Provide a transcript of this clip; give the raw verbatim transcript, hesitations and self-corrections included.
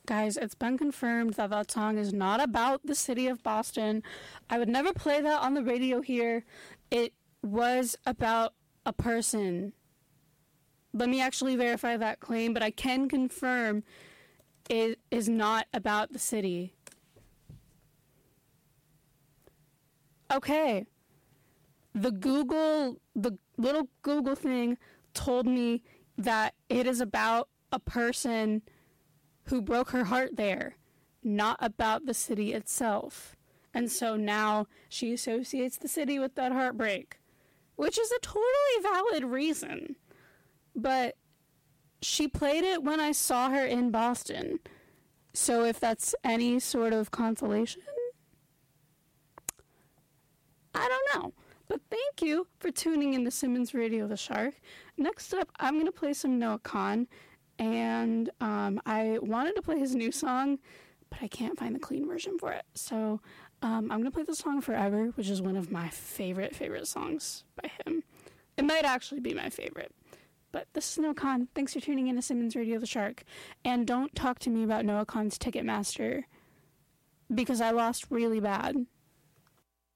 Guys, it's been confirmed that that song is not about the city of Boston. I would never play that on the radio here. It was about a person. Let me actually verify that claim, but I can confirm it is not about the city. Okay. The Google, the little Google thing told me that it is about a person who broke her heart there, not about the city itself. And so now she associates the city with that heartbreak, which is a totally valid reason. But she played it when I saw her in Boston. So if that's any sort of consolation, I don't know. But thank you for tuning in to Simmons Radio the Shark. Next up, I'm going to play some Noah Kahan. And um, I wanted to play his new song, but I can't find the clean version for it. So um, I'm going to play the song Forever, which is one of my favorite, favorite songs by him. It might actually be my favorite. But this is Noah Kahan. Thanks for tuning in to Simmons Radio the Shark. And don't talk to me about Noah Kahan's Ticketmaster, because I lost really bad.